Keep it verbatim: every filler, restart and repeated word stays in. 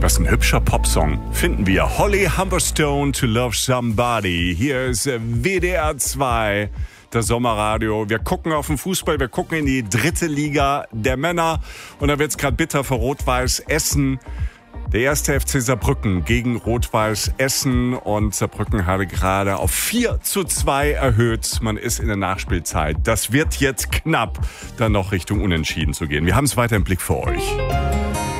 Was ein hübscher Popsong. Finden wir Holly Humberstone, To Love Somebody. Hier ist W D R zwei, das Sommerradio. Wir gucken auf den Fußball, wir gucken in die dritte Liga der Männer. Und da wird es gerade bitter für Rot-Weiß Essen. Der erste F C Saarbrücken gegen Rot-Weiß Essen. Und Saarbrücken hatte gerade auf vier zu zwei erhöht. Man ist in der Nachspielzeit. Das wird jetzt knapp, dann noch Richtung Unentschieden zu gehen. Wir haben es weiter im Blick für euch.